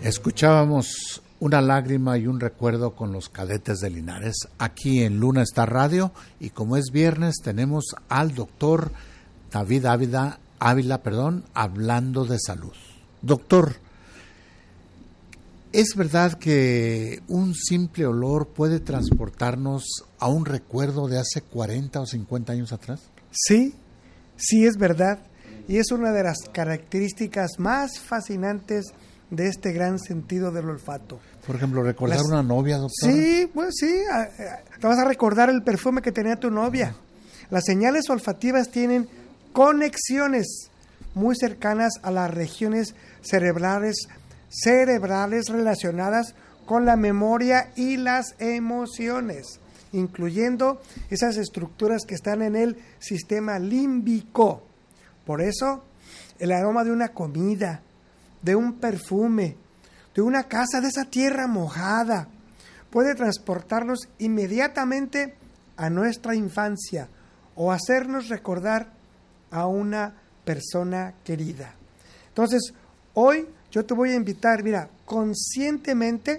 Escuchábamos Una lágrima y un recuerdo con los Cadetes de Linares, aquí en Luna Star Radio, y como es viernes tenemos al doctor David Ávila, hablando de salud. Doctor, ¿es verdad que un simple olor puede transportarnos a un recuerdo de hace 40 o 50 años atrás? Sí, sí es verdad, y es una de las características más fascinantes de este gran sentido del olfato. Por ejemplo, recordar una novia, doctor. Sí, pues sí, te vas a recordar el perfume que tenía tu novia. Las señales olfativas tienen conexiones muy cercanas a las regiones cerebrales relacionadas con la memoria y las emociones, incluyendo esas estructuras que están en el sistema límbico. Por eso, el aroma de una comida, de un perfume, de una casa, de esa tierra mojada, puede transportarnos inmediatamente a nuestra infancia o hacernos recordar a una persona querida. Entonces, hoy yo te voy a invitar, mira, conscientemente,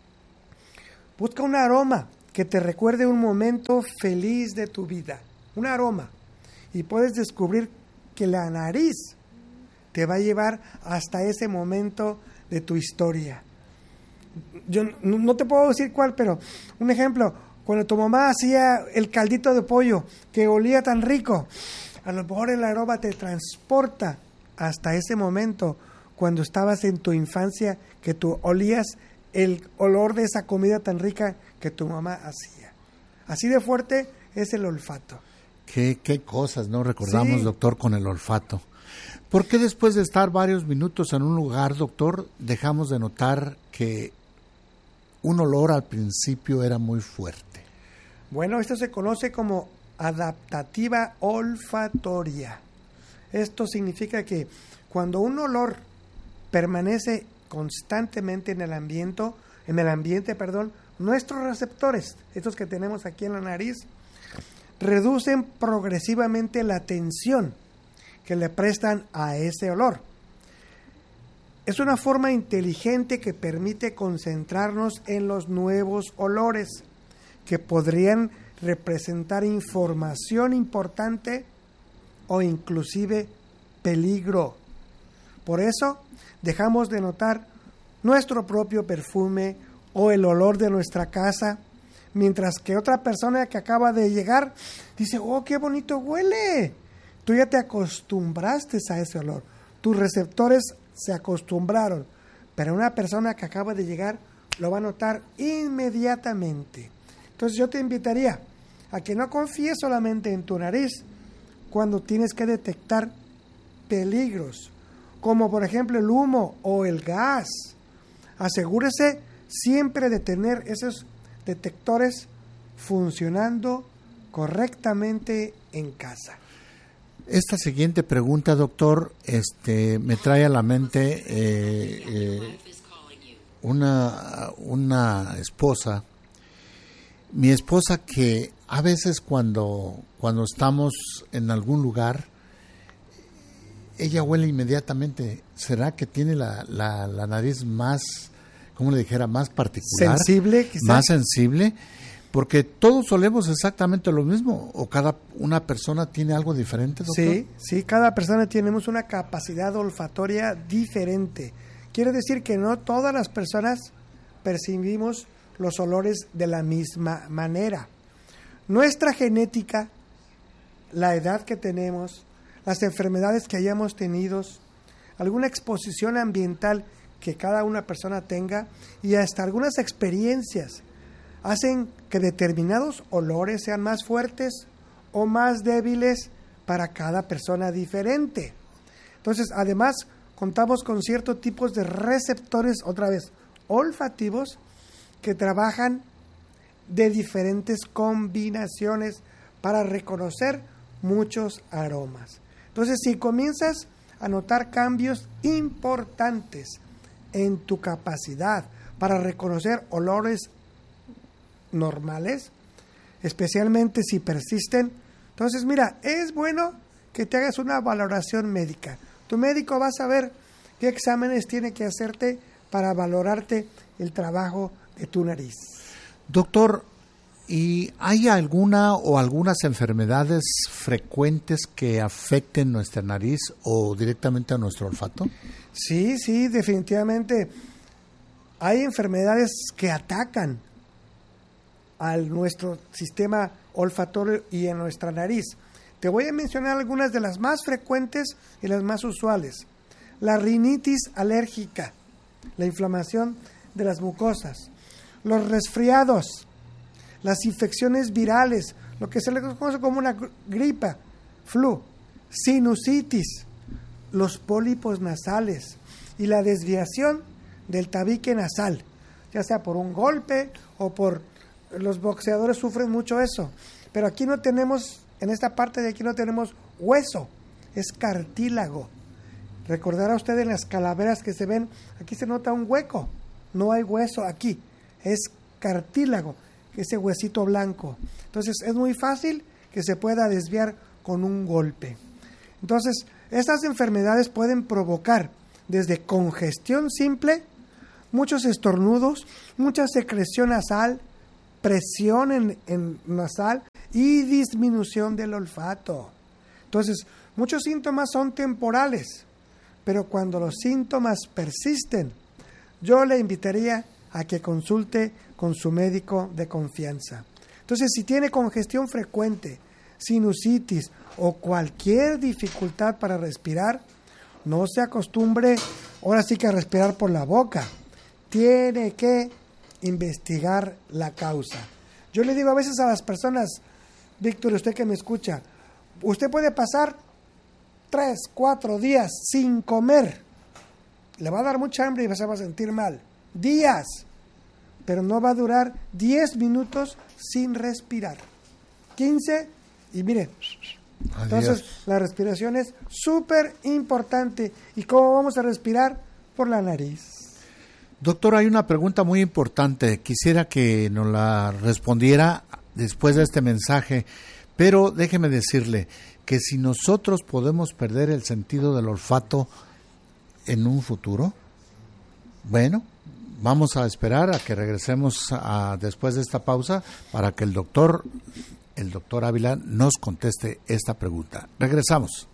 busca un aroma que te recuerde un momento feliz de tu vida, un aroma, y puedes descubrir que la nariz te va a llevar hasta ese momento de tu historia. Yo no te puedo decir cuál, pero un ejemplo, cuando tu mamá hacía el caldito de pollo que olía tan rico, a lo mejor el aroma te transporta hasta ese momento cuando estabas en tu infancia, que tú olías el olor de esa comida tan rica que tu mamá hacía. Así de fuerte es el olfato. Qué cosas, ¿no? Recordamos, sí. Doctor, con el olfato. ¿Por qué después de estar varios minutos en un lugar, doctor, dejamos de notar que un olor al principio era muy fuerte? Bueno, esto se conoce como adaptativa olfatoria. Esto significa que cuando un olor permanece constantemente en el ambiente, nuestros receptores, estos que tenemos aquí en la nariz, reducen progresivamente la atención que le prestan a ese olor. Es una forma inteligente que permite concentrarnos en los nuevos olores que podrían representar información importante o inclusive peligro. Por eso dejamos de notar nuestro propio perfume o el olor de nuestra casa, mientras que otra persona que acaba de llegar dice, ¡oh, qué bonito huele! Tú ya te acostumbraste a ese olor. Tus receptores se acostumbraron. Pero una persona que acaba de llegar lo va a notar inmediatamente. Entonces yo te invitaría a que no confíes solamente en tu nariz cuando tienes que detectar peligros, como por ejemplo el humo o el gas. Asegúrese siempre de tener esos detectores funcionando correctamente en casa. Esta siguiente pregunta, doctor, me trae a la mente una esposa. Mi esposa, que a veces cuando estamos en algún lugar, ella huele inmediatamente. ¿Será que tiene la nariz más, como le dijera, más particular? Sensible, quizás. Más sensible. Porque todos olemos exactamente lo mismo, o cada una persona tiene algo diferente, doctor. Sí, cada persona tenemos una capacidad olfatoria diferente. Quiere decir que no todas las personas percibimos los olores de la misma manera. Nuestra genética, la edad que tenemos, las enfermedades que hayamos tenido, alguna exposición ambiental que cada una persona tenga y hasta algunas experiencias hacen que determinados olores sean más fuertes o más débiles para cada persona diferente. Entonces, además, contamos con ciertos tipos de receptores, otra vez, olfativos, que trabajan de diferentes combinaciones para reconocer muchos aromas. Entonces, si comienzas a notar cambios importantes en tu capacidad para reconocer olores normales, especialmente si persisten, entonces mira, es bueno que te hagas una valoración médica. Tu médico va a saber qué exámenes tiene que hacerte para valorarte el trabajo de tu nariz. Doctor, ¿y hay alguna o algunas enfermedades frecuentes que afecten nuestra nariz o directamente a nuestro olfato? Sí, definitivamente. Hay enfermedades que atacan a nuestro sistema olfatorio y en nuestra nariz. Te voy a mencionar algunas de las más frecuentes y las más usuales. La rinitis alérgica, la inflamación de las mucosas, los resfriados, las infecciones virales, lo que se le conoce como una gripa, flu, sinusitis, los pólipos nasales y la desviación del tabique nasal, ya sea por un golpe o por... Los boxeadores sufren mucho eso, pero aquí no tenemos, en esta parte de aquí no tenemos hueso, es cartílago. Recordará usted en las calaveras que se ven, aquí se nota un hueco, no hay hueso aquí, es cartílago, ese huesito blanco. Entonces es muy fácil que se pueda desviar con un golpe. Entonces, estas enfermedades pueden provocar desde congestión simple, muchos estornudos, mucha secreción nasal, presión en nasal y disminución del olfato. Entonces, muchos síntomas son temporales, pero cuando los síntomas persisten, yo le invitaría a que consulte con su médico de confianza. Entonces, si tiene congestión frecuente, sinusitis o cualquier dificultad para respirar, no se acostumbre ahora sí que a respirar por la boca. Tiene que investigar la causa. Yo le digo a veces a las personas, Víctor, usted que me escucha, usted puede pasar 3, 4 días sin comer. Le va a dar mucha hambre y se va a sentir mal. Días. Pero no va a durar 10 minutos sin respirar. 15 y mire. Entonces, la respiración es súper importante. ¿Y cómo vamos a respirar? Por la nariz. Doctor, hay una pregunta muy importante. Quisiera que nos la respondiera después de este mensaje, pero déjeme decirle que si nosotros podemos perder el sentido del olfato en un futuro, bueno, vamos a esperar a que regresemos después de esta pausa para que el doctor Ávila nos conteste esta pregunta. Regresamos.